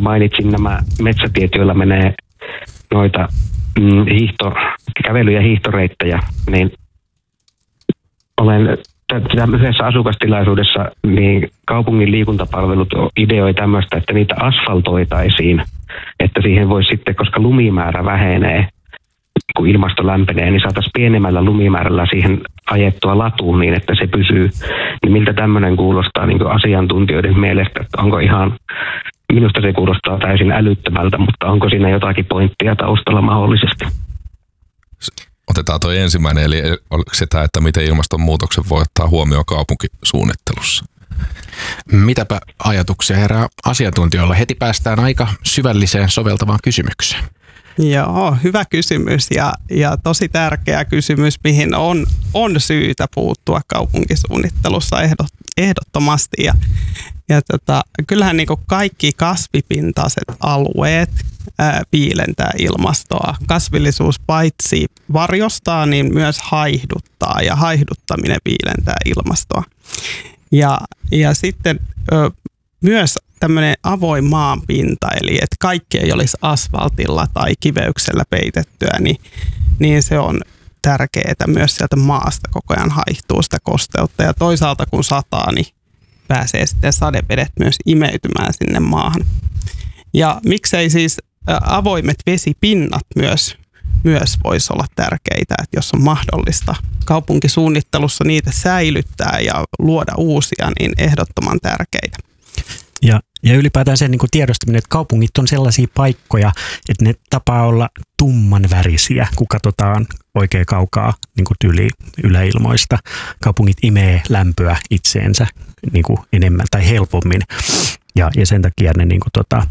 kun mainitsin nämä metsätiet, joilla menee noita kävely- ja hiihtoreittejä, niin olen yhdessä asukastilaisuudessa, niin kaupungin liikuntapalvelut ideoi tämmöistä, että niitä asfaltoitaisiin, että siihen voisi sitten, koska lumimäärä vähenee, kun ilmasto lämpenee, niin saataisiin pienemmällä lumimäärällä siihen ajettua latuun niin, että se pysyy. Niin miltä tämmöinen kuulostaa niin kuin asiantuntijoiden mielestä, että onko ihan, minusta se kuulostaa täysin älyttömältä, mutta onko siinä jotakin pointtia taustalla mahdollisesti? Otetaan tuo ensimmäinen, eli oliko se tämä, että miten ilmastonmuutoksen voi ottaa huomioon kaupunkisuunnittelussa? Mitäpä ajatuksia herää asiantuntijoilla? Heti päästään aika syvälliseen soveltavaan kysymykseen. Joo, hyvä kysymys ja tosi tärkeä kysymys, mihin on syytä puuttua kaupunkisuunnittelussa ehdottomasti. Kyllähän niin kuin kaikki kasvipintaiset alueet viilentää ilmastoa. Kasvillisuus paitsi varjostaa, niin myös haihduttaa ja haihduttaminen viilentää ilmastoa. Ja sitten myös tämmöinen avoin maanpinta, eli että kaikki ei olisi asfaltilla tai kiveyksellä peitettyä, niin se on tärkeää myös sieltä maasta koko ajan haihtuu sitä kosteutta. Ja toisaalta kun sataa, niin pääsee sitten sadevedet myös imeytymään sinne maahan. Ja miksei siis avoimet vesipinnat myös voisi olla tärkeitä, että jos on mahdollista kaupunkisuunnittelussa niitä säilyttää ja luoda uusia, niin ehdottoman tärkeitä. Ja ylipäätään sen niin kuin tiedostaminen, että kaupungit on sellaisia paikkoja, että ne tapaa olla tummanvärisiä, kun katsotaan oikein kaukaa niin kuin tyyli yläilmoista. Kaupungit imee lämpöä itseensä niin kuin enemmän tai helpommin ja sen takia ne niin kuin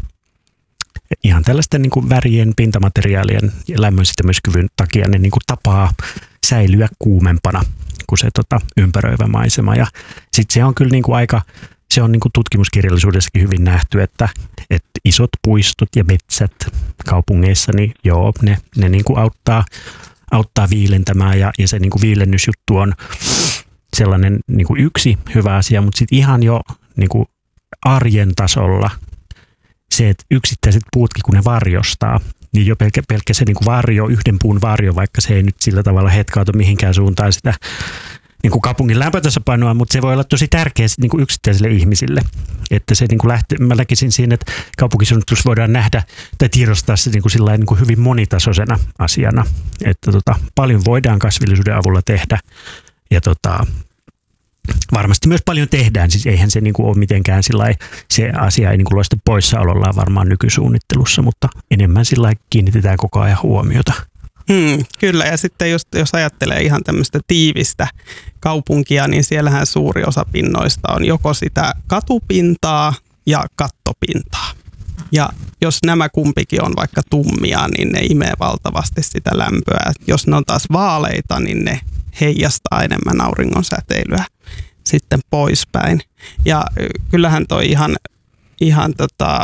ihan tällaisten niin kuin värien, pintamateriaalien ja lämmön sitomiskyvyn takia ne niin kuin tapaa säilyä kuumempana kuin se ympäröivä maisema. Ja sitten se on kyllä niin kuin se on niin kuin tutkimuskirjallisuudessakin hyvin nähty, että isot puistot ja metsät kaupungeissa, niin joo, ne niin kuin auttaa viilentämään ja se niin kuin viilennysjuttu on sellainen niin kuin yksi hyvä asia, mutta sitten ihan jo niin kuin arjen tasolla se, että yksittäiset puutkin, kun ne varjostaa, niin jo pelkkä se niin kuin varjo, yhden puun varjo, vaikka se ei nyt sillä tavalla hetkauta mihinkään suuntaan sitä niin kuin kaupungin lämpötasapainoa, mutta se voi olla tosi tärkeä niin kuin yksittäisille ihmisille. Että se niin kuin mä näkisin siinä, että kaupunkisuunnittelussa voidaan nähdä tai tiedostaa se niin kuin sillain, niin kuin hyvin monitasoisena asiana. Että paljon voidaan kasvillisuuden avulla tehdä ja varmasti myös paljon tehdään. Siis eihän se niin kuin ole mitenkään sillai, se asia ei niin kuin loista poissaolollaan varmaan nykysuunnittelussa, mutta enemmän sillai kiinnitetään koko ajan huomiota. Kyllä, ja sitten jos ajattelee ihan tämmöistä tiivistä kaupunkia, niin siellähän suuri osa pinnoista on joko sitä katupintaa ja kattopintaa. Ja jos nämä kumpikin on vaikka tummia, niin ne imee valtavasti sitä lämpöä. Jos ne on taas vaaleita, niin ne heijastaa enemmän auringon säteilyä sitten poispäin. Ja kyllähän toi ihan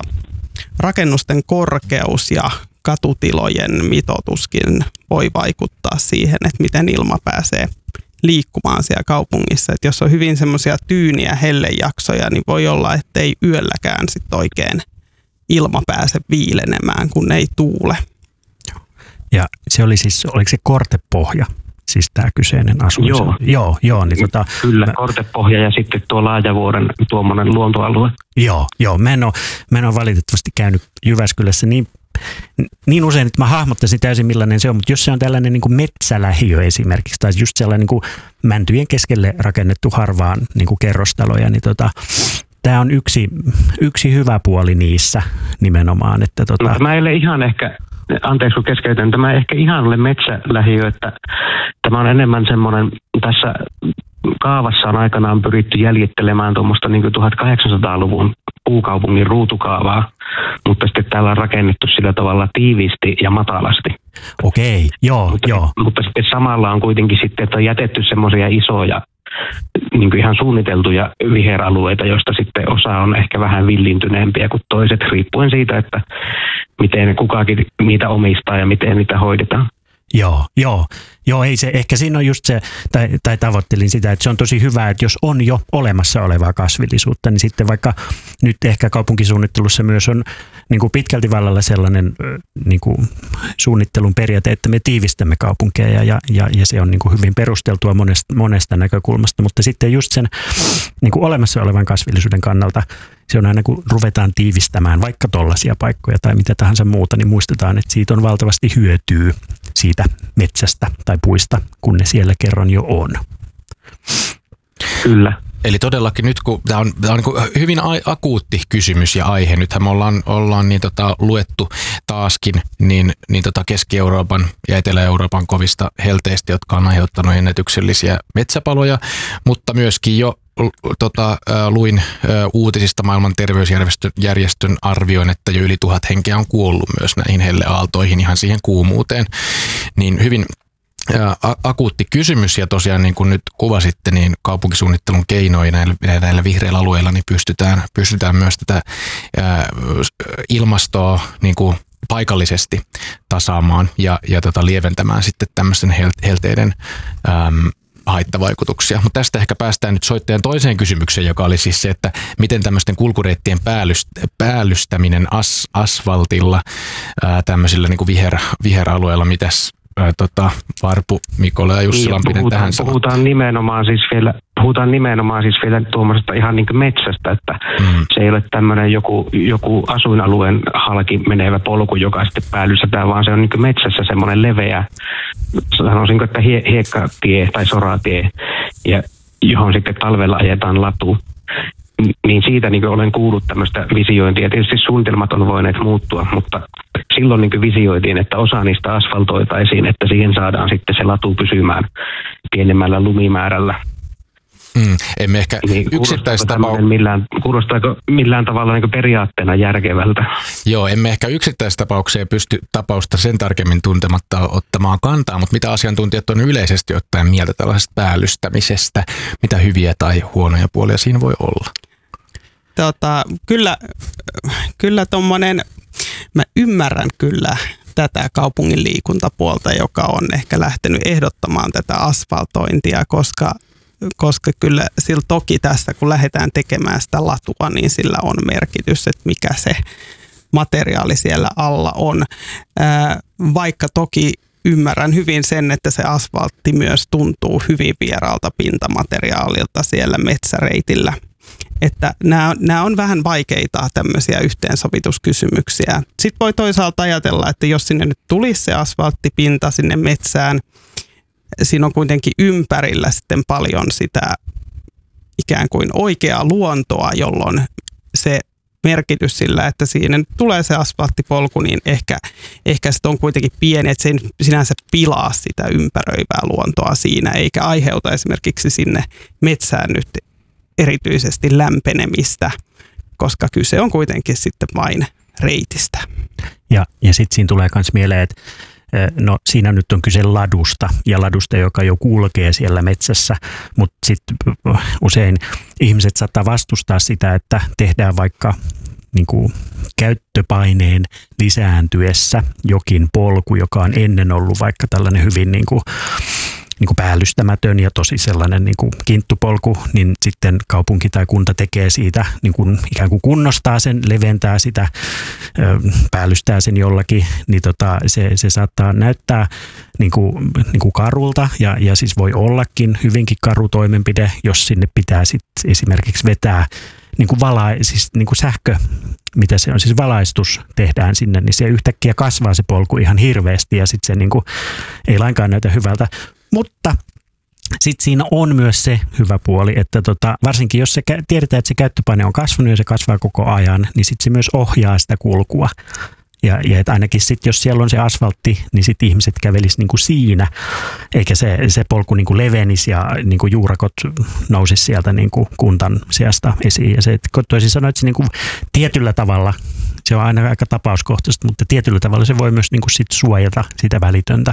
rakennusten korkeus ja katutilojen mitoituskin voi vaikuttaa siihen, että miten ilma pääsee liikkumaan siellä kaupungissa. Että jos on hyvin semmoisia tyyniä hellejaksoja, niin voi olla, ettei yölläkään sit oikein ilma pääse viilenemään, kun ei tuule. Ja se oli siis, oliko se kortepohja? Siis tämä kyseinen asumis. Joo. Niin Kyllä, kortepohja ja sitten tuo Laajavuoren tuommoinen luontoalue. Joo. Mä en ole valitettavasti käynyt Jyväskylässä niin usein, että mä hahmottaisin täysin millainen se on, mutta jos se on tällainen niin kuin metsälähiö esimerkiksi, tai just sellainen niin kuin mäntyjen keskelle rakennettu harvaan niin kuin kerrostaloja, niin tämä on yksi hyvä puoli niissä nimenomaan. Että No, tämä ei ole ihan ehkä, anteeksi kun keskeytän, tämä ei ehkä ihan ole metsälähiö, että tämä on enemmän semmoinen, tässä kaavassa on aikanaan pyritty jäljittelemään tuommoista niin kuin 1800-luvun puukaupungin ruutukaavaa, mutta sitten täällä on rakennettu sillä tavalla tiiviisti ja matalasti. Okei, joo. Mutta sitten samalla on kuitenkin sitten, että on jätetty semmoisia isoja, niin kuin ihan suunniteltuja viheralueita, joista sitten osa on ehkä vähän villintyneempiä kuin toiset, riippuen siitä, että miten kukakin niitä omistaa ja miten niitä hoidetaan. Joo. Joo, ei se, ehkä siinä on just se, tai tavoittelin sitä, että se on tosi hyvä, että jos on jo olemassa olevaa kasvillisuutta, niin sitten vaikka nyt ehkä kaupunkisuunnittelussa myös on niin kuin pitkälti vallalla sellainen niin kuin suunnittelun periaate, että me tiivistämme kaupunkeja ja se on niin kuin hyvin perusteltua monesta näkökulmasta, mutta sitten just sen niin kuin olemassa olevan kasvillisuuden kannalta se on aina, kun ruvetaan tiivistämään vaikka tollaisia paikkoja tai mitä tahansa muuta, niin muistetaan, että siitä on valtavasti hyötyä siitä metsästä tai puista, kun ne siellä kerran jo on. Kyllä. Eli todellakin nyt, kun tämä on niin hyvin akuutti kysymys ja aihe, nythän me ollaan niin luettu taaskin niin Keski-Euroopan ja Etelä-Euroopan kovista helteistä, jotka on aiheuttanut ennätyksellisiä metsäpaloja, mutta myöskin jo luin uutisista Maailman terveysjärjestön arvioin, että jo yli 1000 henkeä on kuollut myös näihin helleaaltoihin ihan siihen kuumuuteen, niin hyvin akuutti kysymys ja tosiaan niin kuin nyt kuvasitte, niin kaupunkisuunnittelun keinoin näillä vihreillä alueilla niin pystytään myös tätä ilmastoa niin kuin paikallisesti tasaamaan ja lieventämään sitten tämmöisten helteiden haittavaikutuksia. Mutta tästä ehkä päästään nyt soittajan toiseen kysymykseen, joka oli siis se, että miten tämmöisten kulkureittien päällystäminen asfaltilla tämmöisillä niin kuin viheralueilla, mitäs Varpu, Mikola ja Jussi Lampinen tähän sanoo. Puhutaan nimenomaan siis vielä tuommoisesta ihan niin kuin metsästä, että se ei ole tämmöinen joku asuinalueen halki menevä polku, joka sitten päällystetään, vaan se on niin kuin metsässä semmoinen leveä, sanoisinko, että hiekkatie tai soratie, ja johon sitten talvella ajetaan latu. Niin siitä niin olen kuullut tämmöistä visiointia. Tietysti suunnitelmat on voineet muuttua, mutta silloin niin visioitiin, että osa niistä asfaltoitaisiin, että siihen saadaan sitten se latu pysymään pienemmällä lumimäärällä. Emme ehkä kuulostaako millään tavalla niin periaatteena järkevältä? Joo, emme ehkä yksittäistapaukseen pysty tapausta sen tarkemmin tuntematta ottamaan kantaa, mutta mitä asiantuntijat on yleisesti ottaen mieltä tällaisesta päällystämisestä? Mitä hyviä tai huonoja puolia siinä voi olla? Kyllä tommonen, mä ymmärrän kyllä tätä kaupungin liikuntapuolta, joka on ehkä lähtenyt ehdottamaan tätä asfaltointia, koska kyllä sillä toki tässä, kun lähdetään tekemään sitä latua, niin sillä on merkitys, että mikä se materiaali siellä alla on. Vaikka toki ymmärrän hyvin sen, että se asfaltti myös tuntuu hyvin vieraalta pintamateriaalilta siellä metsäreitillä. Että nämä on vähän vaikeita tämmöisiä yhteensovituskysymyksiä. Sitten voi toisaalta ajatella, että jos sinne nyt tulisi se asfalttipinta sinne metsään, siinä on kuitenkin ympärillä sitten paljon sitä ikään kuin oikeaa luontoa, jolloin se merkitys sillä, että siinä tulee se asfalttipolku, niin ehkä se on kuitenkin pieni, että se ei sinänsä pilaa sitä ympäröivää luontoa siinä, eikä aiheuta esimerkiksi sinne metsään nyt erityisesti lämpenemistä, koska kyse on kuitenkin sitten vain reitistä. Ja sitten siinä tulee myös mieleen, että no siinä nyt on kyse ladusta ja ladusta, joka jo kulkee siellä metsässä, mutta sitten usein ihmiset saattaa vastustaa sitä, että tehdään vaikka niin kuin käyttöpaineen lisääntyessä jokin polku, joka on ennen ollut vaikka tällainen hyvin niin kuin päällystämätön ja tosi sellainen niin kuin kinttupolku, niin sitten kaupunki tai kunta tekee siitä, niin kuin ikään kuin kunnostaa sen, leventää sitä, päällystää sen jollakin, niin se saattaa näyttää niin kuin karulta ja siis voi ollakin hyvinkin karu toimenpide, jos sinne pitää sitten esimerkiksi vetää niin kuin sähkö, mitä se on, siis valaistus tehdään sinne, niin se yhtäkkiä kasvaa se polku ihan hirveästi ja sitten se niin kuin ei lainkaan näytä hyvältä. Mutta sitten siinä on myös se hyvä puoli, että varsinkin jos se tiedetään, että se käyttöpaine on kasvanut ja se kasvaa koko ajan, niin sitten se myös ohjaa sitä kulkua. Ja että ainakin sitten, jos siellä on se asfaltti, niin sitten ihmiset kävelisivät niin kuin siinä, eikä se polku niin kuin levenisi ja niin kuin juurakot nousisi sieltä niin kuin kuntan seasta esiin. Ja se, toisin sanoen, että se niin kuin tietyllä tavalla, se on aina aika tapauskohtaista, mutta tietyllä tavalla se voi myös niin kuin sit suojata sitä välitöntä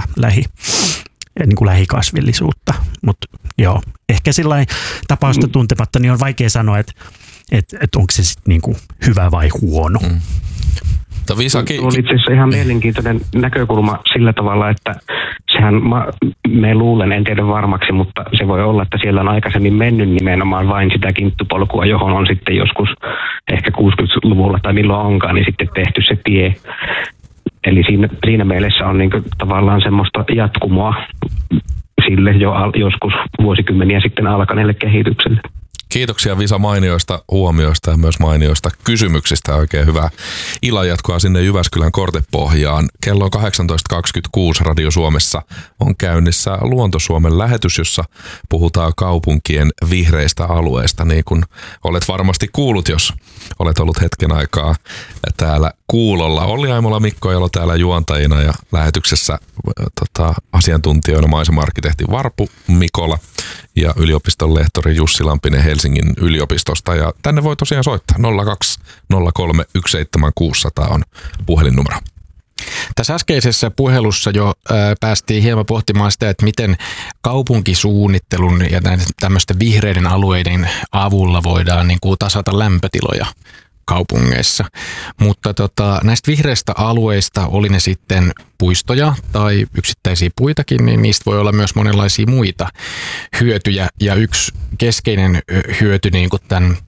niin kuin lähikasvillisuutta. Mutta joo, ehkä sillain tapausta tuntematta, niin on vaikea sanoa, että onko se sitten niin kuin hyvä vai huono. Tuo oli itse asiassa ihan mielenkiintoinen näkökulma sillä tavalla, että sehän siellähän me luulen, en tiedä varmaksi, mutta se voi olla, että siellä on aikaisemmin mennyt nimenomaan vain sitä kinttupolkua, johon on sitten joskus ehkä 60-luvulla tai milloin onkaan, niin sitten tehty se tie. Eli siinä mielessä on niin kuin tavallaan semmoista jatkumoa sille jo joskus vuosikymmeniä sitten alkaneelle kehitykselle. Kiitoksia Visa mainioista huomioista ja myös mainioista kysymyksistä. Oikein hyvää illanjatkoa sinne Jyväskylän Kortepohjaan. Kello on 18.26 Radio Suomessa on käynnissä Luonto-Suomen lähetys, jossa puhutaan kaupunkien vihreistä alueista. Niin kuin olet varmasti kuullut, jos olet ollut hetken aikaa täällä kuulolla. Olli Aimola, Mikko Elo täällä juontajina ja lähetyksessä asiantuntijoina maisema-arkkitehti Varpu Mikola ja yliopiston lehtori Jussi Lampinen Helsingin yliopistosta. Ja tänne voi tosiaan soittaa 0203 17600 on puhelinnumero. Tässä äskeisessä puhelussa jo päästiin hieman pohtimaan sitä, että miten kaupunkisuunnittelun ja tämmöisten vihreiden alueiden avulla voidaan niin kuin tasata lämpötiloja kaupungeissa. Mutta näistä vihreistä alueista, oli ne sitten puistoja tai yksittäisiä puitakin, niin niistä voi olla myös monenlaisia muita hyötyjä. Ja yksi keskeinen hyöty niin kuin tämän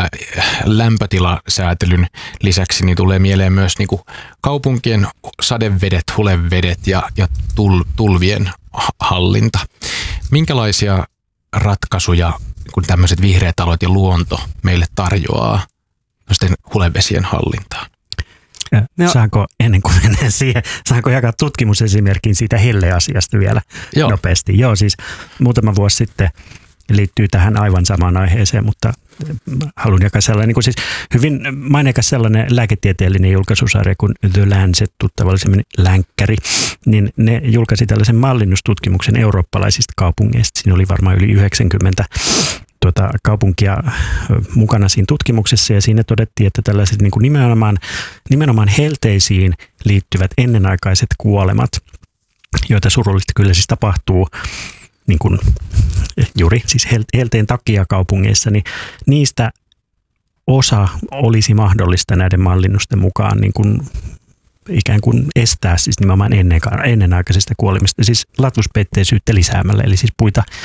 lämpötilasäätelyn lisäksi niin tulee mieleen myös niin kuin kaupunkien sadevedet, hulevedet ja tulvien hallinta. Minkälaisia ratkaisuja kun tämmöiset vihreät alueet ja luonto meille tarjoaa hulevesien hallintaan? Saanko, ennen kuin menen siihen, saanko jakaa tutkimusesimerkin siitä helleasiasta vielä nopeasti? Joo, siis muutama vuosi sitten liittyy tähän aivan samaan aiheeseen, mutta haluan jakaa sellainen, niin kuin siis hyvin maineikas sellainen lääketieteellinen julkaisusarja kuin The Lancet, tuttavallisemmin länkkäri, niin ne julkaisi tällaisen mallinnustutkimuksen eurooppalaisista kaupungeista. Siinä oli varmaan yli 90 kaupunkia mukana siinä tutkimuksessa, ja siinä todettiin, että tällaiset niin kuin nimenomaan helteisiin liittyvät ennenaikaiset kuolemat, joita surullisesti kyllä siis tapahtuu niin kuin juuri siis helteen takia kaupungeissa, niin niistä osa olisi mahdollista näiden mallinnusten mukaan niin kuin ikään kuin estää siis nimenomaan ennenaikaisesta kuolemista, siis latuspeitteisyyttä lisäämällä, eli siis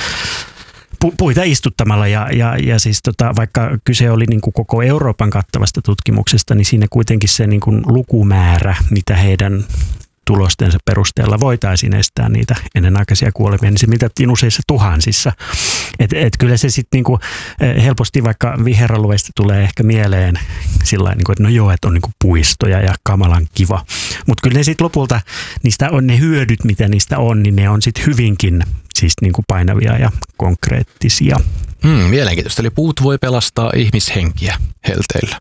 puita istuttamalla ja siis vaikka kyse oli niin kuin koko Euroopan kattavasta tutkimuksesta, niin siinä kuitenkin se niin kuin lukumäärä, mitä heidän tulostensa perusteella voitaisiin estää niitä ennenaikaisia kuolemia, niin se mitattiin useissa tuhansissa. Et kyllä se sitten niinku helposti vaikka viheralueista tulee ehkä mieleen sillain, niinku, että no joo, että on niinku puistoja ja kamalan kiva. Mutta kyllä ne sitten lopulta, niistä on ne hyödyt, mitä niistä on, niin ne on sitten hyvinkin siis niinku painavia ja konkreettisia. Mielenkiintoista. Eli puut voi pelastaa ihmishenkiä helteillä.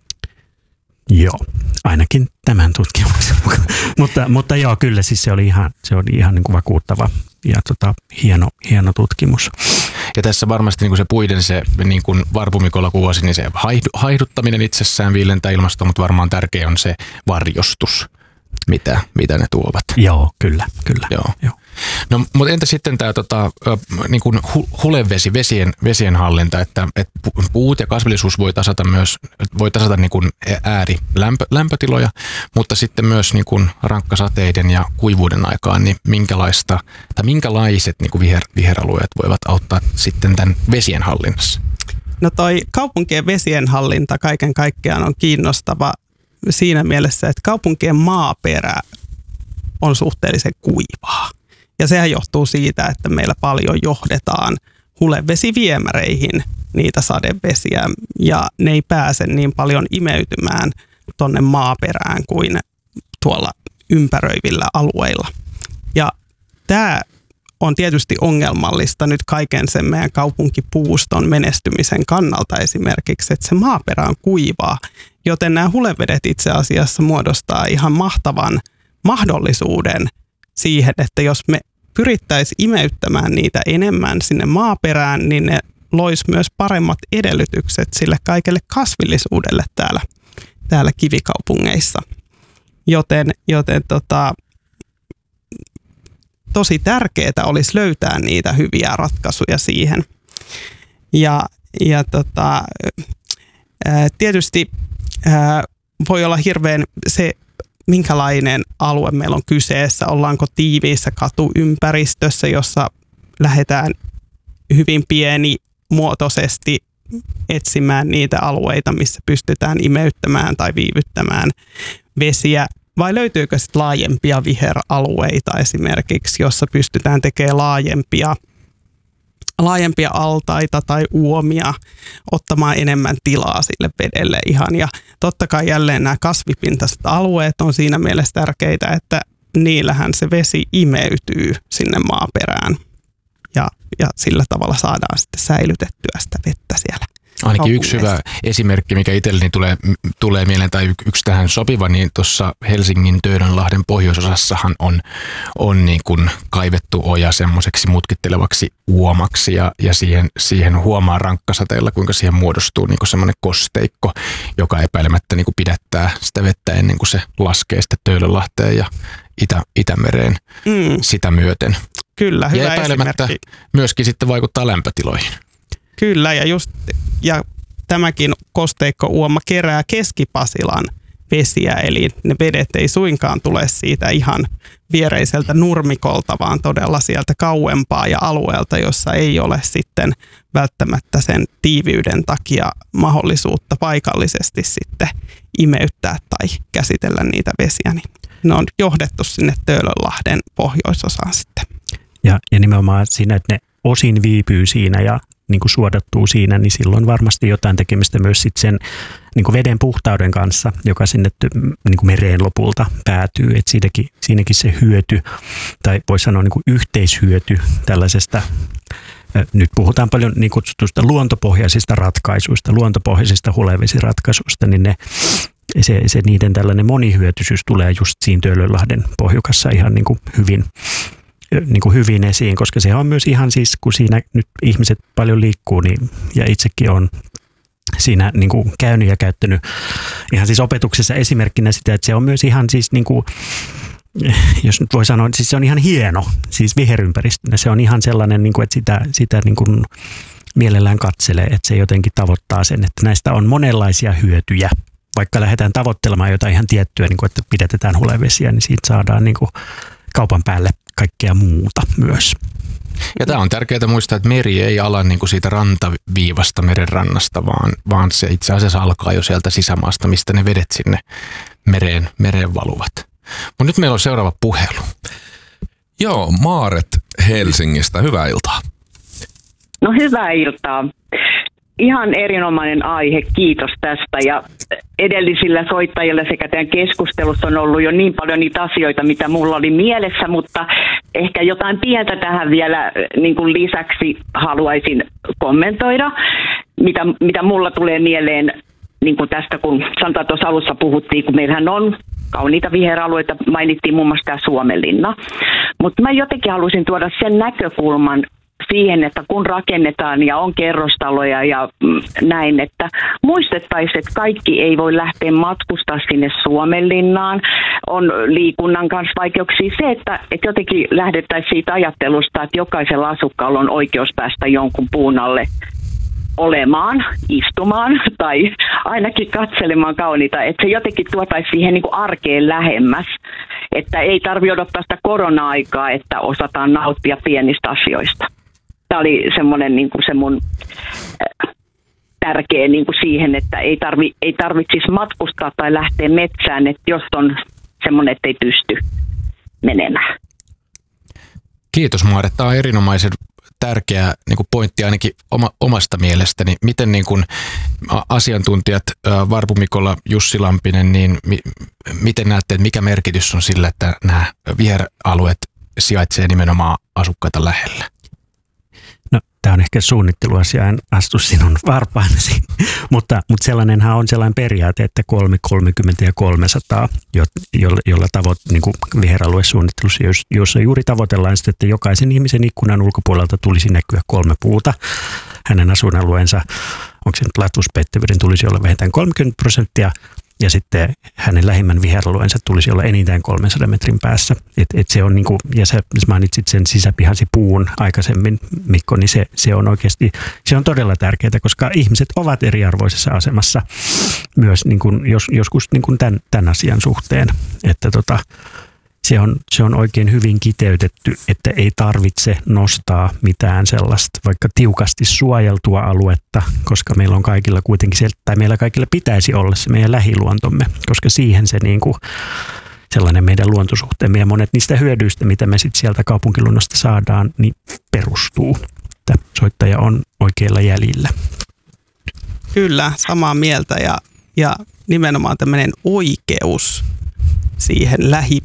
Joo, ainakin tämän tutkimuksen mukaan. Mutta joo, kyllä siis se oli ihan niin kuin vakuuttava ja hieno tutkimus. Ja tässä varmasti niin kuin se puiden, se niin kuin Varpu Mikola kuvasi, niin se haihduttaminen itsessään viilentää ilmastoa, mutta varmaan tärkeä on se varjostus, mitä ne tuovat. Joo, kyllä. Joo. No, mutta entä sitten tämä niin kuin hulevesi, vesien hallinta, että puut ja kasvillisuus voi tasata niin kuin äärilämpötiloja, mutta sitten myös niin kuin rankkasateiden ja kuivuuden aikaan, niin minkälaiset niin kuin viheralueet voivat auttaa sitten tämän vesien hallinnassa? No toi kaupunkien vesien hallinta kaiken kaikkiaan on kiinnostava siinä mielessä, että kaupunkien maaperä on suhteellisen kuivaa. Ja sehän johtuu siitä, että meillä paljon johdetaan hulevesiviemäreihin niitä sadevesiä, ja ne ei pääse niin paljon imeytymään tonne maaperään kuin tuolla ympäröivillä alueilla. Ja tämä on tietysti ongelmallista nyt kaiken sen meidän kaupunkipuuston menestymisen kannalta esimerkiksi, että se maaperä on kuivaa, joten nämä hulevedet itse asiassa muodostaa ihan mahtavan mahdollisuuden siihen, että jos me pyrittäisiin imeyttämään niitä enemmän sinne maaperään, niin ne loisi myös paremmat edellytykset sille kaikelle kasvillisuudelle täällä kivikaupungeissa. Joten tosi tärkeää olisi löytää niitä hyviä ratkaisuja siihen. Ja tietysti voi olla hirveän se minkälainen alue meillä on kyseessä. Ollaanko tiiviissä katuympäristössä, jossa lähdetään hyvin pienimuotoisesti etsimään niitä alueita, missä pystytään imeyttämään tai viivyttämään vesiä. Vai löytyykö sitten laajempia viheralueita esimerkiksi, jossa pystytään tekemään laajempia altaita tai uomia, ottamaan enemmän tilaa sille vedelle ihan. Ja totta kai jälleen nämä kasvipintaiset alueet on siinä mielessä tärkeitä, että niillähän se vesi imeytyy sinne maaperään. Ja sillä tavalla saadaan sitten säilytettyä sitä vettä siellä. Ainakin yksi hyvä esimerkki, mikä itselleni tulee mieleen, tai yksi tähän sopiva, niin tuossa Helsingin Töölönlahden pohjoisosassahan on niin kuin kaivettu oja semmoiseksi mutkittelevaksi uomaksi, ja siihen huomaa rankkasateella, kuinka siihen muodostuu niin kuin semmoinen kosteikko, joka epäilemättä niin kuin pidättää sitä vettä ennen kuin se laskee sitten Töölönlahteen ja Itämereen sitä myöten. Kyllä, hyvä ja epäilemättä esimerkki. Myöskin sitten vaikuttaa lämpötiloihin. Kyllä, ja tämäkin kosteikkouoma kerää Keski-Pasilan vesiä, eli ne vedet ei suinkaan tule siitä ihan viereiseltä nurmikolta, vaan todella sieltä kauempaa ja alueelta, jossa ei ole sitten välttämättä sen tiiviyden takia mahdollisuutta paikallisesti sitten imeyttää tai käsitellä niitä vesiä. Niin ne on johdettu sinne Töölönlahden pohjoisosaan sitten. Ja nimenomaan siinä, että ne osin viipyy siinä ja niin kuin suodattuu siinä, niin silloin varmasti jotain tekemistä myös sit sen niin kuin veden puhtauden kanssa, joka sinne niin kuin mereen lopulta päätyy. Et siinäkin se hyöty, tai voi sanoa niin kuin yhteishyöty tällaisesta, nyt puhutaan paljon niin kutsutusta luontopohjaisista ratkaisuista, luontopohjaisista hulevesiratkaisuista, niin se niiden tällainen monihyötyisyys tulee just siinä Töölönlahden pohjukassa ihan niin kuin hyvin esiin, koska se on myös ihan siis, kun siinä nyt ihmiset paljon liikkuu, niin, ja itsekin on siinä niin kuin käynyt ja käyttänyt ihan siis opetuksessa esimerkkinä sitä, että se on myös ihan siis niin kuin, jos nyt voi sanoa, siis se on ihan hieno, siis viherympäristönä. Se on ihan sellainen, niin kuin, että sitä niin kuin mielellään katselee, että se jotenkin tavoittaa sen, että näistä on monenlaisia hyötyjä. Vaikka lähdetään tavoittelemaan jotain ihan tiettyä, niin kuin, että pidetään hulevesiä, niin siitä saadaan niin kuin kaupan päälle kaikkea muuta myös. Ja tämä on tärkeää muistaa, että meri ei ala niin kuin siitä rantaviivasta merenrannasta, vaan se itse asiassa alkaa jo sieltä sisämaasta, mistä ne vedet sinne mereen valuvat. Mutta nyt meillä on seuraava puhelu. Joo, Maaret Helsingistä. Hyvää iltaa. No hyvää iltaa. Ihan erinomainen aihe, kiitos tästä. Ja edellisillä soittajilla sekä tämän keskustelussa on ollut jo niin paljon niitä asioita, mitä mulla oli mielessä, mutta ehkä jotain pientä tähän vielä niin kuin lisäksi haluaisin kommentoida, mitä mulla tulee mieleen niin kuin tästä, kun sanotaan tuossa alussa puhuttiin, kun meillähän on kauniita viheralueita, mainittiin muun muassa tämä Suomenlinna. Mutta mä jotenkin haluaisin tuoda sen näkökulman siihen, että kun rakennetaan ja on kerrostaloja ja näin, että muistettaisiin, että kaikki ei voi lähteä matkustaa sinne Suomenlinnaan. On liikunnan kanssa vaikeuksia se, että jotenkin lähdettäisiin siitä ajattelusta, että jokaisella asukkaalla on oikeus päästä jonkun puun alle olemaan, istumaan tai ainakin katselemaan kauniita, että se jotenkin tuotaisi siihen niin kuin arkeen lähemmäs, että ei tarvitse odottaa sitä korona-aikaa, että osataan nauttia pienistä asioista. Tämä oli semmoinen niin kuin se mun tärkeä niin kuin siihen, että ei tarvitsisi matkustaa tai lähteä metsään, että jos on semmoinen, että ei pysty menemään. Kiitos Maaret. Tämä on erinomaisen tärkeä niin kuin pointti ainakin omasta mielestäni. Miten niin kuin asiantuntijat Varpu Mikola, Jussi Lampinen, niin miten näette, että mikä merkitys on sillä, että nämä viheralueet sijaitsee nimenomaan asukkaita lähellä? No, tämä on ehkä suunnitteluasia, en astu sinun varpaanesi, mutta sellainenhan on sellainen periaate, että 3, 30 ja 300, jolla niin kuin viheraluesuunnittelussa, jossa juuri tavoitellaan sitä, että jokaisen ihmisen ikkunan ulkopuolelta tulisi näkyä 3 puuta. Hänen asuinalueensa, onko se nyt latvuspeittävyyden tulisi olla vähintään 30%, ja sitten hänen lähimmän viheralueensa tulisi olla enintään 300 metrin päässä. Et se on niin kuin, ja sä mainitsit sen sisäpihasi puun aikaisemmin, Mikko, niin se on oikeasti, se on todella tärkeää, koska ihmiset ovat eriarvoisessa asemassa myös niin kuin, joskus niin kuin tämän asian suhteen, että se on oikein hyvin kiteytetty, että ei tarvitse nostaa mitään sellaista vaikka tiukasti suojeltua aluetta, koska meillä on kaikilla kuitenkin, tai meillä kaikilla pitäisi olla se meidän lähiluontomme, koska siihen se niin kuin sellainen meidän luontosuhteemme ja monet niistä hyödyistä, mitä me sitten sieltä kaupunkiluonnosta saadaan, niin perustuu. Että soittaja on oikeilla jäljillä. Kyllä, samaa mieltä ja nimenomaan tämmöinen oikeus siihen